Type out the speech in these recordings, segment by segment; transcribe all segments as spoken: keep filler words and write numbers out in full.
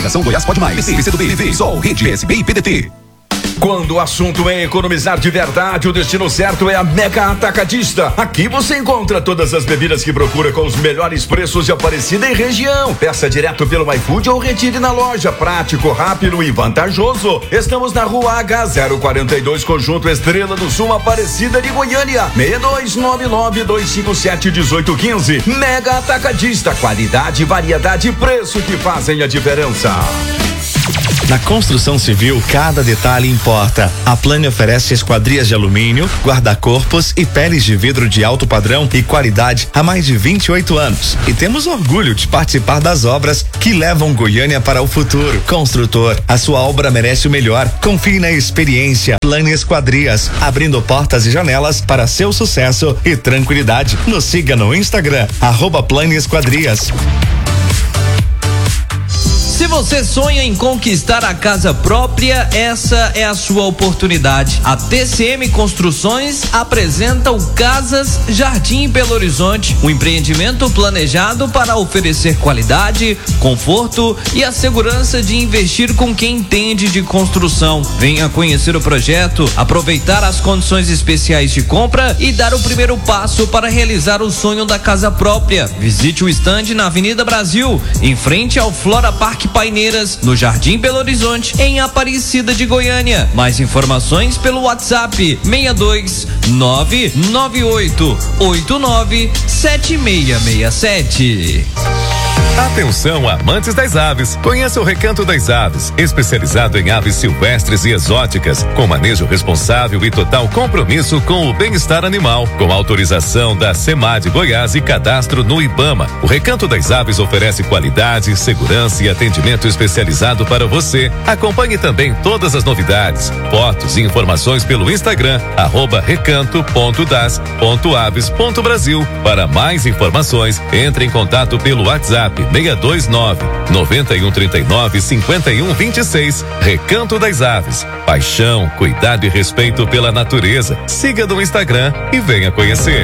Coligação Goiás Pode Mais. P C, P C do B, P V, Sol, Rede, P S B e P D T. Quando o assunto é economizar de verdade, o destino certo é a Mega Atacadista. Aqui você encontra todas as bebidas que procura com os melhores preços de Aparecida e região. Peça direto pelo iFood ou retire na loja. Prático, rápido e vantajoso. Estamos na rua H zero quarenta e dois, Conjunto Estrela do Sul, Aparecida de Goiânia. seis dois nove nove, dois cinco sete, um oito um cinco. Mega Atacadista. Qualidade, variedade e preço que fazem a diferença. Na construção civil, cada detalhe importa. A Plane oferece esquadrias de alumínio, guarda-corpos e peles de vidro de alto padrão e qualidade há mais de vinte e oito anos. E temos orgulho de participar das obras que levam Goiânia para o futuro. Construtor, a sua obra merece o melhor. Confie na experiência. Plane Esquadrias, abrindo portas e janelas para seu sucesso e tranquilidade. Nos siga no Instagram, arroba Plane Esquadrias. Se você sonha em conquistar a casa própria, essa é a sua oportunidade. A T C M Construções apresenta o Casas Jardim Belo Horizonte, um empreendimento planejado para oferecer qualidade, conforto e a segurança de investir com quem entende de construção. Venha conhecer o projeto, aproveitar as condições especiais de compra e dar o primeiro passo para realizar o sonho da casa própria. Visite o estande na Avenida Brasil, em frente ao Flora Park Paineiras, no Jardim Belo Horizonte, em Aparecida de Goiânia. Mais informações pelo WhatsApp seis dois nove nove oito oito nove sete seis seis sete. Atenção, amantes das aves. Conheça o Recanto das Aves, especializado em aves silvestres e exóticas, com manejo responsável e total compromisso com o bem-estar animal, com autorização da SEMAD Goiás e cadastro no IBAMA. O Recanto das Aves oferece qualidade, segurança e atendimento especializado para você. Acompanhe também todas as novidades, fotos e informações pelo Instagram, arroba recanto ponto das ponto aves ponto brasil. Para mais informações, entre em contato pelo WhatsApp seis dois nove, nove um três nove, cinco um dois seis. Recanto das Aves. Paixão, cuidado e respeito pela natureza. Siga no Instagram e venha conhecer.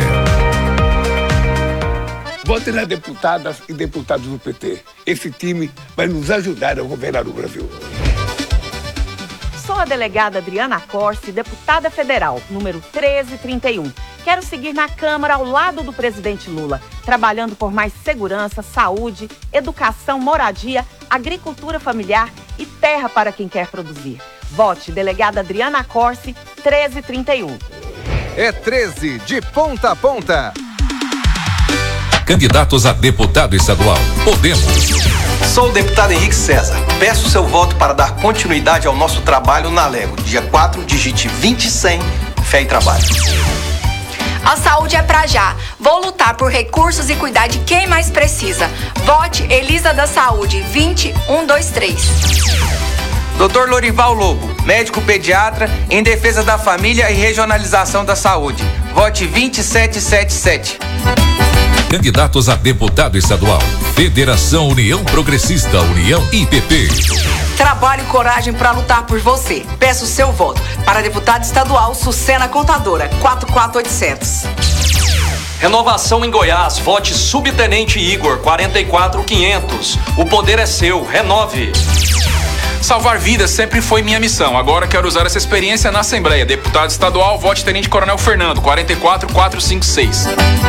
Vote nas deputadas e deputados do P T. Esse time vai nos ajudar a governar o Brasil. Sou a delegada Adriana Corsi, deputada federal, número treze trinta e um. Quero seguir na Câmara ao lado do presidente Lula, trabalhando por mais segurança, saúde, educação, moradia, agricultura familiar e terra para quem quer produzir. Vote delegada Adriana Corsi, treze trinta e um. É treze de ponta a ponta. Candidatos a deputado estadual. Podemos. Sou o deputado Henrique César. Peço seu voto para dar continuidade ao nosso trabalho na Lego. Dia quatro, digite vinte cem, fé e trabalho. A saúde é pra já. Vou lutar por recursos e cuidar de quem mais precisa. Vote Elisa da Saúde, vinte um dois três. doutor Lorival Lobo, médico pediatra em defesa da família e regionalização da saúde. Vote vinte sete setenta e sete. Candidatos a deputado estadual. Federação União Progressista, União I P P. Trabalho e coragem para lutar por você. Peço seu voto para deputado estadual Sucena Contadora, quatro quatro oito zero zero. Renovação em Goiás. Vote Subtenente Igor, quarenta e quatro quinhentos. O poder é seu. Renove. Salvar vidas sempre foi minha missão. Agora quero usar essa experiência na Assembleia. Deputado estadual, vote Tenente Coronel Fernando, quarenta e quatro quatrocentos e cinquenta e seis.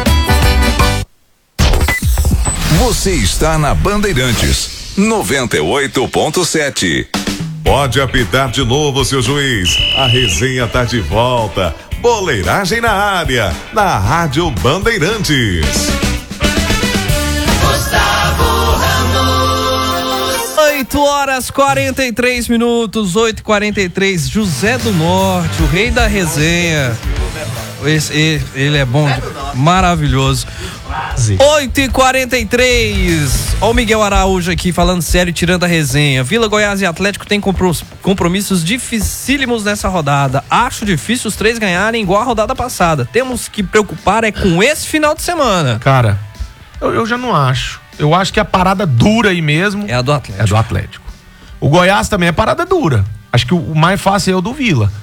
Você está na Bandeirantes, noventa e oito ponto sete. Pode apitar de novo, seu juiz. A resenha tá de volta. Boleiragem na área, na Rádio Bandeirantes. oito horas quarenta e três minutos, oito e quarenta e três. José do Norte, o rei da resenha. Esse, ele, ele é bom, maravilhoso. oito e quarenta e três. Ó o Miguel Araújo aqui falando sério, tirando a resenha. Vila Goiás e Atlético tem compromissos dificílimos nessa rodada. Acho difícil os três ganharem igual a rodada passada. Temos que preocupar é com esse final de semana. Cara, eu, eu já não acho. Eu acho que a parada dura aí mesmo é a do Atlético. É do Atlético. O Goiás também é parada dura. Acho que o, o mais fácil é o do Vila.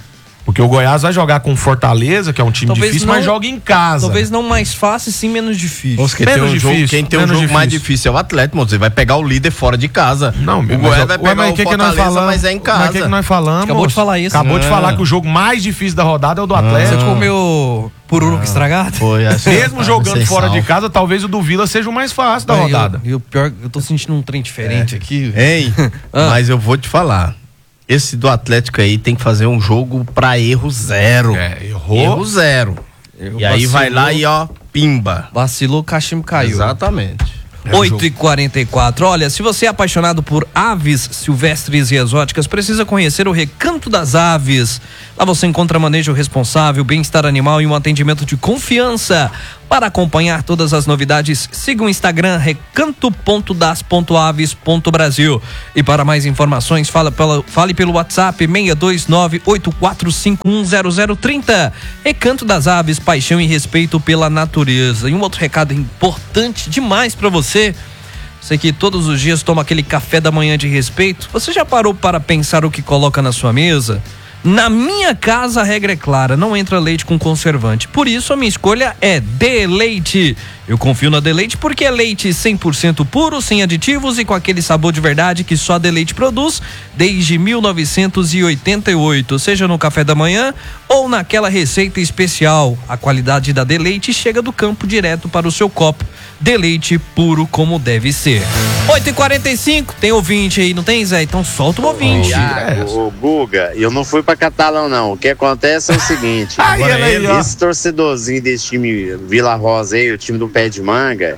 Porque o Goiás vai jogar com Fortaleza, que é um time Talvez difícil, não, mas joga em casa. Talvez não mais fácil, sim menos difícil. Nossa, quem menos tem um difícil. Jogo, quem tem um jogo difícil. mais difícil é o Atlético, mano. Você vai pegar o líder fora de casa. Não, o mas Goiás eu, vai ué, pegar mas o que Fortaleza, que nós falamos, mas é em casa. Mas o que, que nós falamos? Acabou de falar isso. Acabou né? de falar que o jogo mais difícil da rodada é o do Atlético. Você comeu pururuca estragado? Foi, acho que Mesmo tá jogando sem fora sal. de casa, talvez o do Vila seja o mais fácil da Aí, rodada. E o pior, eu tô sentindo um trem diferente aqui. Hein? Ah. Mas eu vou te falar. Esse do Atlético aí tem que fazer um jogo pra erro zero. É, errou. Erro zero. Errou, e aí vacilou. vai lá e ó, pimba. Vacilou, o cachimbo caiu. Exatamente. oito e quarenta e quatro. Olha, se você é apaixonado por aves silvestres e exóticas, precisa conhecer o Recanto das Aves. Lá você encontra manejo responsável, bem-estar animal e um atendimento de confiança. Para acompanhar todas as novidades, siga o Instagram recanto ponto das ponto aves ponto brasil. E para mais informações, fala pela, fale pelo WhatsApp seis dois nove oito quatro cinco um zero zero três zero. Recanto das Aves, paixão e respeito pela natureza. E um outro recado importante demais para você. Você que todos os dias toma aquele café da manhã de respeito, você já parou para pensar o que coloca na sua mesa? Na minha casa a regra é clara, não entra leite com conservante. Por isso a minha escolha é Deleite. Eu confio na Deleite porque é leite cem por cento puro, sem aditivos e com aquele sabor de verdade que só a Deleite produz desde mil novecentos e oitenta e oito. Seja no café da manhã ou naquela receita especial, a qualidade da Deleite chega do campo direto para o seu copo. Deleite puro como deve ser. oito e quarenta e cinco, tem ouvinte aí, não tem, Zé? Então solta o ouvinte. Ô, Guga, eu não fui pra Catalão, não. O que acontece é o seguinte: Ai, agora, aí, ó. esse torcedorzinho desse time Vila Rosa aí, o time do Pé de Manga,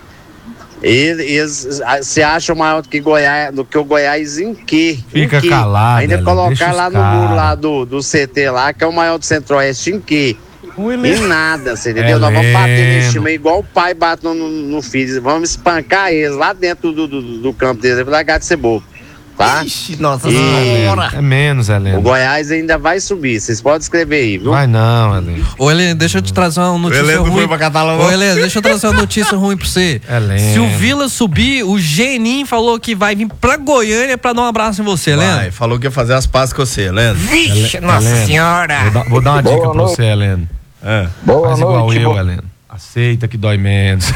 ele- eles se acham maior do que, Goiás, do que o Goiás em quê? Fica Em quê? calado, Ainda Ellen, colocar deixa os lá no cara. muro lá do, do C T lá, que é o maior do Centro-Oeste, em quê? Em nada, você entendeu? É Nós vamos bater lendo. nesse time aí igual o pai bate no, no, no filho. Vamos espancar eles lá dentro do, do, do campo deles, vai largar de ser bobo. Tá? Ixi, nossa E senhora. É menos, o Helena. Goiás ainda vai subir, vocês podem escrever aí, viu? Vai não, Helena. Ô, Helena, deixa eu te trazer uma notícia Helena não ruim. foi pra Catalão, Ô, não? Helena, deixa eu trazer uma notícia ruim pra você. Helena. Se o Vila subir, o Geninho falou que vai vir pra Goiânia pra dar um abraço em você, Helena. Vai, falou que ia fazer as pazes com você, Helena. Vixe, Helena, nossa Helena, senhora. Vou dar, vou dar uma Boa dica pra noite. você, Helena. É. Boa Faz igual noite, eu, bo- Helena. Aceita que dói menos.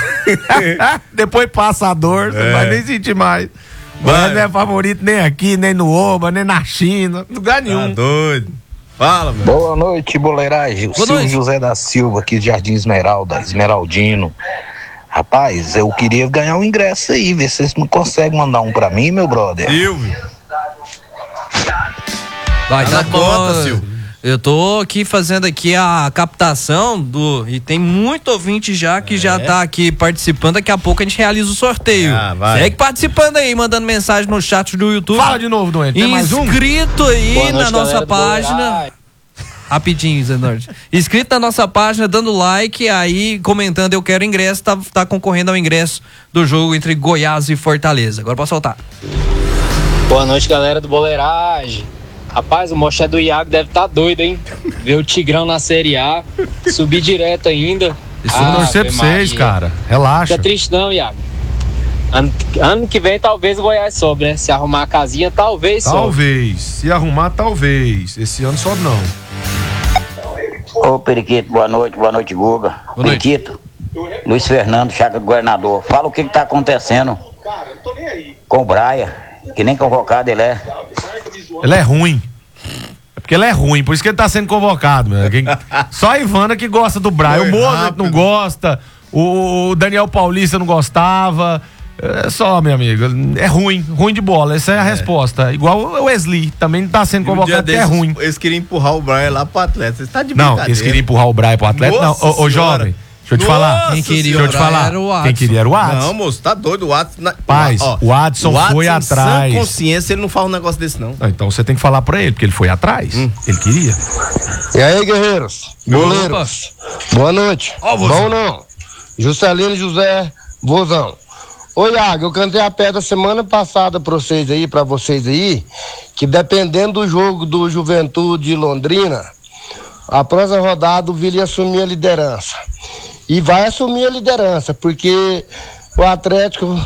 Depois passa a dor, você não É. vai nem sentir mais. Mas não é favorito nem aqui, nem no Oba, nem na China, lugar Tá nenhum. doido. Fala, meu. Boa noite, boleiragem. O Boa Silvio noite. José da Silva, aqui de Jardim Esmeralda, Esmeraldino. Rapaz, eu queria ganhar um ingresso aí, ver se vocês não conseguem mandar um pra mim, meu brother. Silvio. Vai, Tá tá na bom. conta, Silvio. Eu tô aqui fazendo aqui a captação do e tem muito ouvinte já que já tá aqui participando. Daqui a pouco a gente realiza o sorteio. Ah, vai. Segue participando aí, mandando mensagem no chat do YouTube. Fala de novo, doente. Tem mais um? Inscrito aí Boa noite, na nossa galera do página. Boleiragem. Rapidinho, Zé Norte. Inscrito na nossa página, dando like, aí comentando eu quero ingresso, tá, tá concorrendo ao ingresso do jogo entre Goiás e Fortaleza. Agora posso soltar. Boa noite, galera do Boleiragem. Rapaz, o moché do Iago deve estar doido, hein? Ver o Tigrão na Série A, subir direto ainda. Isso eu vou torcer pra vocês, cara. Relaxa. Fica triste não, Iago. Ano, ano que vem talvez o Goiás sobe, né? Se arrumar a casinha, talvez sobe. Talvez. Se arrumar, talvez. Esse ano sobe não. Ô Periquito, boa noite, boa noite, Guga. Boa noite. Periquito, Luiz Fernando, Chaga do Governador. Fala o que que tá acontecendo com o Braia, que nem convocado ele é. Ele é ruim. É porque ele é ruim, por isso que ele tá sendo convocado, meu. Quem- Só a Ivana que gosta do Braia. Foi O Mozart rápido. não gosta, o Daniel Paulista não gostava. É só, meu amigo, é ruim, ruim de bola. Essa é a resposta. Igual o Wesley, também não tá sendo E um dia convocado porque é desses, ruim. Eles queriam empurrar o Brian lá pro Atlético. Você tá de Não, brincadeira. eles queriam empurrar o Braia pro Atlético. Não, Nossa ô, ô Senhora. jovem, deixa eu te Nossa falar. Quem queria Deixa eu o te Braia falar. era o Adson. Quem queria era o Adson. Não, moço, tá doido. O Adson. Na... Paz, Ó, o Adson foi em atrás. sã consciência, ele não fala um negócio desse, não. Ah, então você tem que falar pra ele, porque ele foi atrás. Hum. Ele queria. E aí, guerreiros? Goleiros. Boa noite. Ó, vozão. Bom não? Juscelino José Vozão. Ô, Iago, eu cantei a pedra semana passada pra vocês aí, pra vocês aí, que dependendo do jogo do Juventude e Londrina, a próxima rodada o Vila ia assumir a liderança. E vai assumir a liderança, porque o Atlético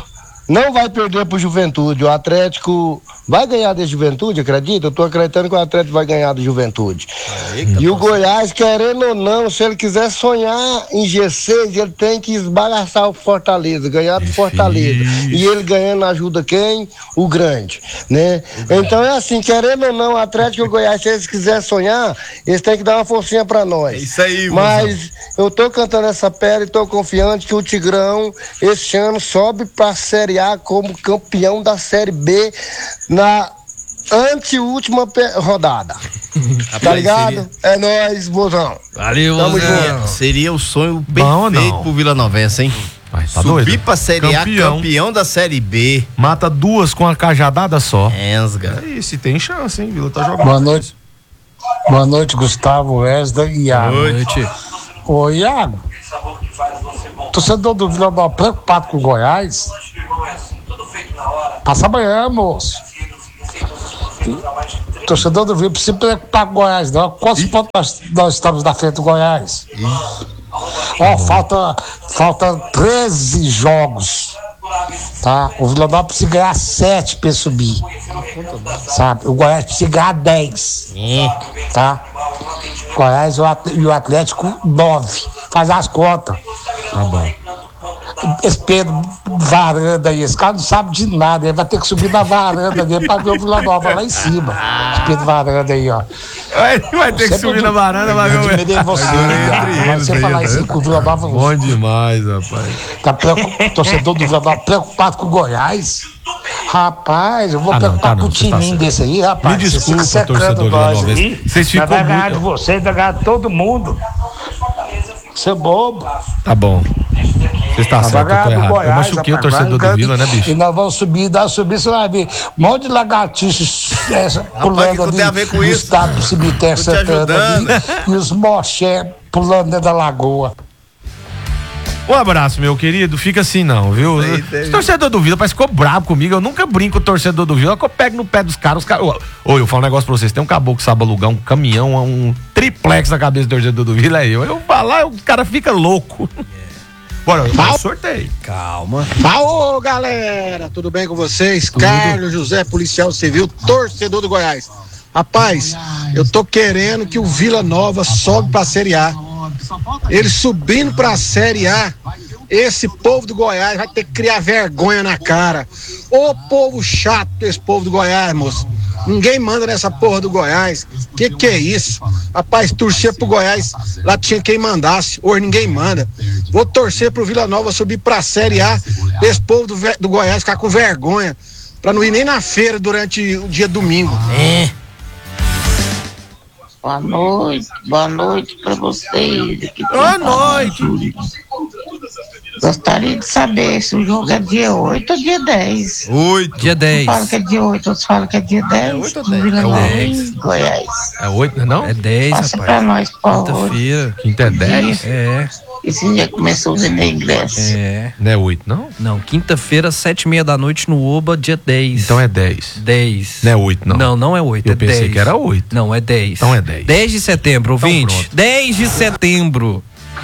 não vai perder pro Juventude. O Atlético vai ganhar da Juventude, acredita? Eu tô acreditando que o Atlético vai ganhar do Juventude. Eita, e o Goiás, querendo ou não, se ele quiser sonhar em G seis, ele tem que esbagaçar o Fortaleza, ganhar do Fortaleza. E ele ganhando ajuda quem? O grande, né? Então é assim, querendo ou não, o Atlético e o Goiás, se eles quiserem sonhar, eles têm que dar uma forcinha pra nós. É isso aí, Mas eu tô cantando essa pedra e tô confiante que o Tigrão, esse ano, sobe pra Série A como campeão da Série B na anteúltima pe- rodada. Tá ligado? Seria... É nóis, Bozão. Valeu, Tamo Zé. junto. Seria o sonho Bom, perfeito não. pro Vila Novense, hein? Mas tá Subir doido? pra Série Campeão. A, campeão da Série B. Mata duas com a cajadada só. Ensga. É isso, e tem chance, hein? Vila tá jogando. Boa noite. Boa noite, Gustavo, Wesley e Iago. Boa noite. Ô, Iago, torcedor do Vila Nova preocupado com o Goiás. Passa amanhã, moço. Torcedor do Vila não precisa se preocupar com o Goiás, não. Quantos pontos nós, nós estamos na frente do Goiás? Ó, falta, falta treze jogos. Tá? O Vila Nova precisa ganhar sete pra subir. Sabe? O Goiás precisa ganhar dez. Tá? O Goiás e o Atlético nove. Faz as contas. Tá bom. Esse Pedro Varanda aí, esse cara não sabe de nada, ele vai ter que subir na varanda dele pra ver o Vila Nova lá em cima. Esse Pedro Varanda aí, ó. Vai, vai ter que subir na varanda, vai ver o medo você, vai você falar isso com o Vila Nova. Bom demais, rapaz. Tá preocupado, torcedor do Vila Nova preocupado com o Goiás? Rapaz, eu vou Ah, não, preocupar tá com não, o você tá timinho certo. desse aí, rapaz. Me desculpa, Vocês ficam torcedor secando nós Vila Nova. aí. Vocês ficam Vai ganhar muito- de você, vai ganhar de todo mundo. Você é bobo. Tá bom. Você está Vai certo, eu ganhar tô do errado. Eu Goiás, machuquei o rapaz, torcedor vai do Vila, né, bicho? E nós vamos subir, nós subir, você vai ver um monte de lagartixas essa, pulando que ali tem a ver com no isso? estado do cemitério Tô te Santana ali, ajudando. e os moché pulando dentro da lagoa. Um abraço, meu querido. Fica assim não, viu? Os torcedor do Vila parece que ficou bravo comigo. Eu nunca brinco com o torcedor do Vila, que eu pego no pé dos caras. Os caras... Ô, ô, eu falo um negócio pra vocês. Tem um caboclo que sabe alugar um caminhão, um triplex na cabeça do torcedor do Vila, é eu. Eu falar, o cara fica louco. Bora, eu Fala. sorteio. Calma. Alô, galera, tudo bem com vocês? Carlos José, policial civil, torcedor do Goiás. Rapaz, eu tô querendo que o Vila Nova sobe pra Série A. Ele subindo pra Série A, esse povo do Goiás vai ter que criar vergonha na cara. Ô povo chato, esse povo do Goiás, moço. Ninguém manda nessa porra do Goiás. Que que é isso? Rapaz, torcer pro Goiás, lá tinha quem mandasse. Hoje ninguém manda. Vou torcer pro Vila Nova subir pra Série A. Esse povo do, do Goiás ficar com vergonha. Pra não ir nem na feira durante o dia domingo. É. Boa noite, boa noite pra vocês. Aqui Boa noite. Gostaria de saber se o jogo é dia oito ou dia dez. oito. Dia dez. Uns falam que é dia oito, outros falam que é dia dez. É oito ou dez? É Nova dez. em Goiás. É oito, não? É dez, Passa rapaz. pra nós, por favor. Quinta-feira. Quinta é dez? É. Esse dia começou a vender ingresso. É. Não é oito, não? Não, quinta-feira, sete e meia da noite no Oba, dia dez. Então é dez. dez. Não é oito, não. Não, não é oito, Eu é pensei dez. que era oito. Não, é dez. Então é dez. dez de setembro, ouvinte. pronto. dez de setembro.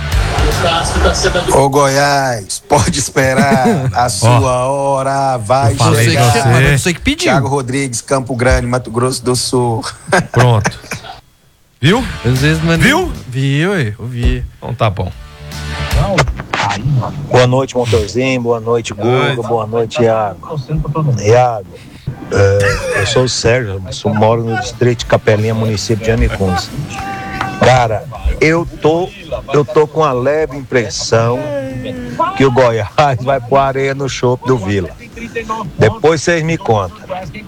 Ô Goiás, pode esperar, a sua hora vai eu falei chegar. com você. Você que pediu. Thiago Rodrigues, Campo Grande, Mato Grosso do Sul. Pronto. Viu? Às vezes não é Viu? Viu, eu ouvi. Então tá bom. Boa noite, Motorzinho. Boa noite, Guga. Boa noite, Iago. Iago, é, eu sou o Sérgio, eu moro no distrito de Capelinha, município de Anicuns. Cara, eu tô, eu tô com a leve impressão que o Goiás vai pôr areia no chope do Vila. Depois vocês me contam.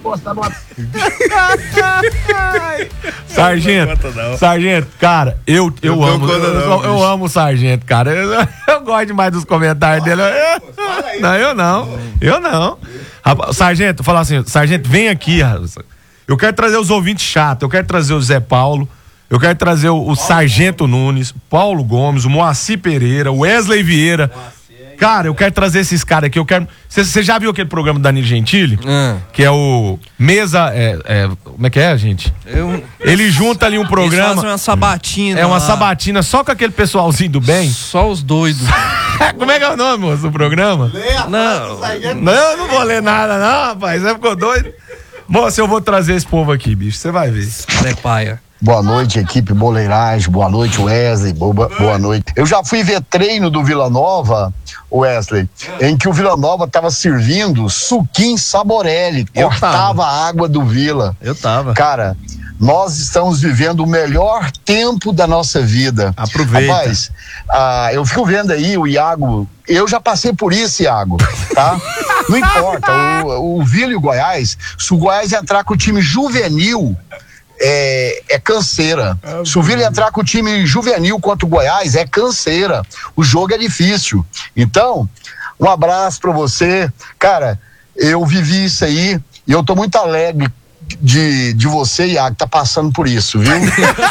Sargento, Sargento, cara, eu, eu, Não amo, dou conta eu, não, eu, eu bicho. amo o Sargento, cara. Eu, eu gosto demais dos comentários dele. Eu- não, eu não. Eu não. Rapaz, Sargento, fala assim, Sargento, vem aqui, rapaz. Eu quero trazer os ouvintes chatos, eu quero trazer o Zé Paulo, eu quero trazer o, o Sargento Nunes, Paulo Gomes, o Moacir Pereira, o Wesley Vieira. Cara, eu quero trazer esses caras aqui. Eu quero. Você já viu aquele programa do Danilo Gentili? Que é o Mesa. É, é, como é que é, gente? Eu... Ele junta ali um programa. Eles fazem uma sabatina. É uma lá. sabatina só com aquele pessoalzinho do bem. Só os doidos. Como é que é o nome, moço, do programa? Não, não, eu não vou ler nada, não, rapaz. Você ficou doido? Moço, eu vou trazer esse povo aqui, bicho. Você vai ver. É paia. Boa noite, equipe Boleiragem. Boa noite, Wesley. Boa, boa noite. Eu já fui ver treino do Vila Nova, Wesley, em que o Vila Nova tava servindo suquinho Saborelli. Eu cortava tava. a água do Vila. Eu tava. Cara, nós estamos vivendo o melhor tempo da nossa vida. Aproveita. Rapaz, ah, eu fico vendo aí o Iago. Eu já passei por isso, Iago, tá? Não importa. O, o Vila e o Goiás, se o Goiás entrar com o time juvenil, É, é canseira. Se o Vila entrar com o time juvenil contra o Goiás, é canseira. O jogo é difícil. Então, um abraço pra você. Cara, eu vivi isso aí e eu tô muito alegre de, de você, Iago, tá passando por isso, viu?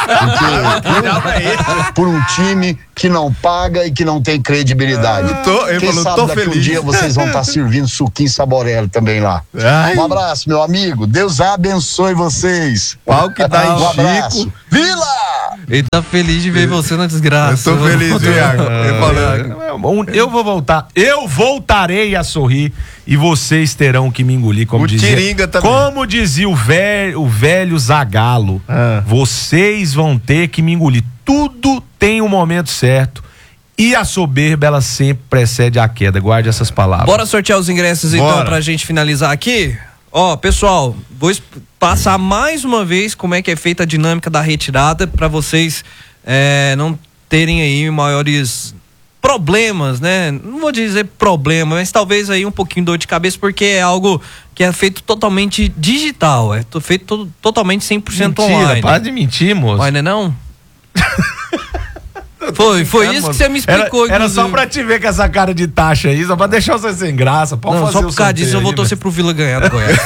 Porque, por um time que não paga e que não tem credibilidade. Eu tô, eu Quem falo, sabe tô daqui feliz. um dia vocês vão estar servindo suquinho Saborelli também lá. Ai. Um abraço, meu amigo. Deus abençoe vocês. Pau que dá em Um abraço. Chico. Vila! Ele tá feliz de ver você na desgraça. Eu tô feliz, viu, Iago? Eu, Ah, falando, eu vou voltar. Eu voltarei a sorrir e vocês terão que me engolir, como O dizia. Tiringa também. Como dizia o velho, o velho Zagalo. Ah. Vocês vão ter que me engolir. Tudo tem um momento certo. E a soberba, ela sempre precede a queda. Guarde essas palavras. Bora sortear os ingressos então Bora. pra gente finalizar aqui? Ó, pessoal, vou es- passar mais uma vez como é que é feita a dinâmica da retirada pra vocês é, não terem aí maiores problemas, né? Não vou dizer problema, mas talvez aí um pouquinho dor de cabeça, porque é algo que é feito totalmente digital, é to- feito to- totalmente cem por cento Mentira, online. para de mentir, moço. Mas não é não? Foi, foi isso que você me explicou. Era, era só inclusive. pra te ver com essa cara de taxa aí, só pra deixar você sem graça. Pode Não, fazer só o por causa disso eu sorteio vou aí, torcer pro Vila ganhar do Goiás.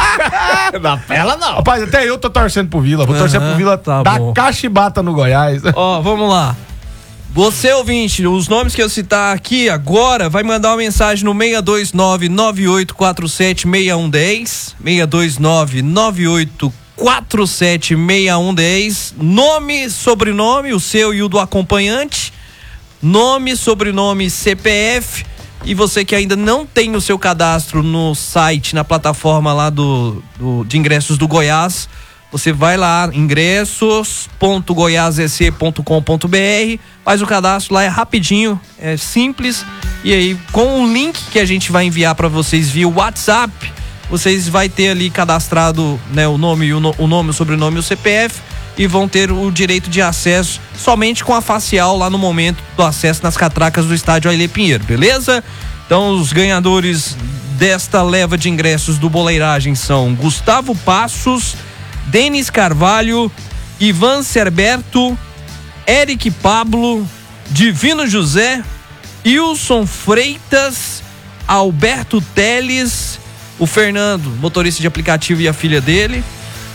Na pela não. Rapaz, até eu tô torcendo pro Vila. Vou torcer Aham, pro Vila tá dar bom. cachibata no Goiás. Ó, vamos lá. Você, ouvinte, os nomes que eu citar aqui agora, vai mandar uma mensagem no seis dois nove, nove oito quatro sete, seis um um zero. seis dois nove, nove oito quatro sete, seis um um zero. Nome, sobrenome, o seu e o do acompanhante. Nome, sobrenome, C P F. E você que ainda não tem o seu cadastro no site, na plataforma lá do, do de ingressos do Goiás, você vai lá, ingressos ponto goiás e c ponto com ponto b r, faz o cadastro lá, é rapidinho, é simples, e aí com o link que a gente vai enviar para vocês via WhatsApp, vocês vai ter ali cadastrado, né, o nome, e o, no, o nome, o sobrenome e o C P F, e vão ter o direito de acesso somente com a facial lá no momento do acesso nas catracas do estádio Ailê Pinheiro, beleza? Então os ganhadores desta leva de ingressos do Boleiragem são Gustavo Passos, Denis Carvalho, Ivan Cerberto, Eric Pablo, Divino José, Wilson Freitas, Alberto Teles, o Fernando, motorista de aplicativo, e a filha dele,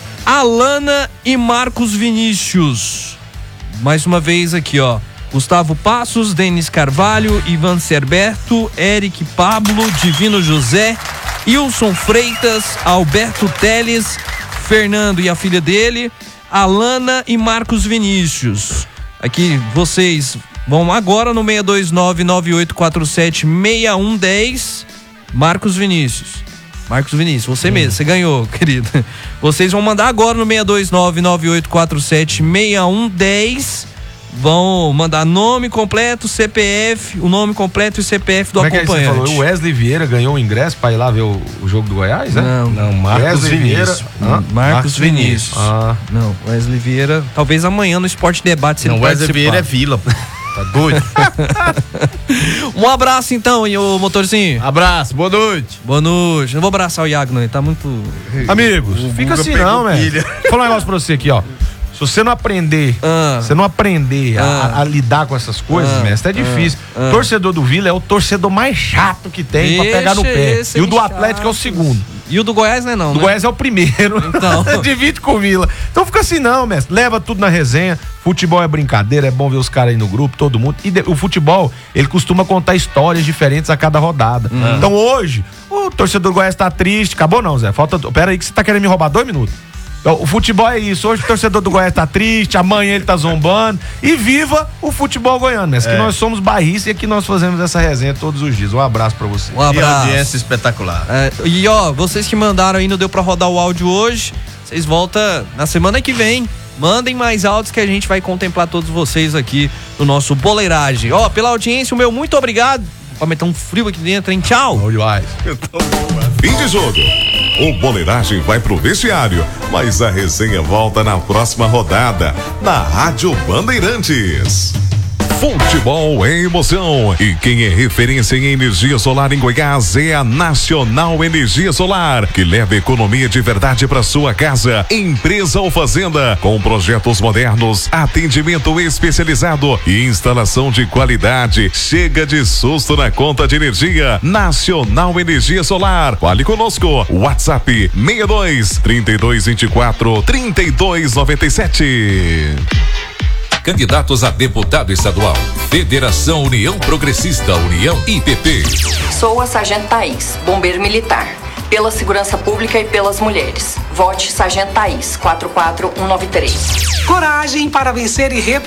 Alana e Marcos Vinícius. Mais uma vez aqui, ó. Gustavo Passos, Denis Carvalho, Ivan Cerberto, Eric Pablo, Divino José, Wilson Freitas, Alberto Teles, Fernando e a filha dele, Alana e Marcos Vinícius. Aqui vocês vão agora no seis dois nove, nove oito quatro sete, seis um um zero. Marcos Vinícius. Marcos Vinícius, você mesmo, você ganhou, querido. Vocês vão mandar agora no seis dois nove, nove oito quatro sete, seis um um zero. Vão mandar nome completo, C P F, o nome completo e C P F do Como é que acompanhante. você falou? O Wesley Vieira ganhou o ingresso pra ir lá ver o, o jogo do Goiás, né? Não, não, Marcos Wesley Vinícius. Vieira. Hã? Marcos Vinícius. Ah. Não, Wesley Vieira, talvez amanhã no Esporte Debate se Não, ele Wesley participar. Vieira é Vila, pô. Tá doido? Um abraço então, e o motorzinho. Abraço, boa noite. Boa noite. Não vou abraçar o Iago, não, ele tá muito... Amigos, O fica Guga assim pegou não, né? pilha. Vou falar um negócio pra você aqui, ó. Se você não aprender, Ah. você não aprender a- Ah. a, lidar com essas coisas, Ah. mestre, é difícil. Ah. Torcedor do Vila é o torcedor mais chato que tem pra pegar no Deixa pé. esse E o do chato. Atlético é o segundo. E o do Goiás não é não, O do né? Goiás é o primeiro. Então. Divide com o Vila. Então fica assim não, mestre. Leva tudo na resenha. Futebol é brincadeira, é bom ver os caras aí no grupo, todo mundo. E de- o futebol, ele costuma contar histórias diferentes a cada rodada. Uhum. Então hoje, o torcedor do Goiás tá triste. Acabou não, Zé. Falta. Pera aí que você tá querendo me roubar dois minutos. O futebol é isso. Hoje o torcedor do Goiás tá triste, amanhã ele tá zombando. E viva o futebol goiano, né? É. Que nós somos bairristas e aqui nós fazemos essa resenha todos os dias. Um abraço pra você. Um abraço. E audiência espetacular. É, e ó, vocês que mandaram aí, não deu pra rodar o áudio hoje, vocês voltam na semana que vem. Mandem mais áudios que a gente vai contemplar todos vocês aqui no nosso Boleiragem. Ó, pela audiência, o meu muito obrigado. Vai meter um frio aqui dentro, hein? Tchau. Fim de jogo. O Boleiragem vai pro vestiário, mas a resenha volta na próxima rodada, na Rádio Bandeirantes. Futebol é emoção e quem é referência em energia solar em Goiás é a Nacional Energia Solar, que leva economia de verdade para sua casa, empresa ou fazenda, com projetos modernos, atendimento especializado e instalação de qualidade. Chega de susto na conta de energia. Nacional Energia Solar. Fale conosco. WhatsApp seis dois, trinta e dois, vinte e quatro, trinta e dois, noventa e sete. Candidatos a deputado estadual. Federação União Progressista, União I P P. Sou a Sargento Thaís, bombeiro militar. Pela segurança pública e pelas mulheres. Vote Sargento Thaís, quatro quatro um nove três. Coragem para vencer e representar.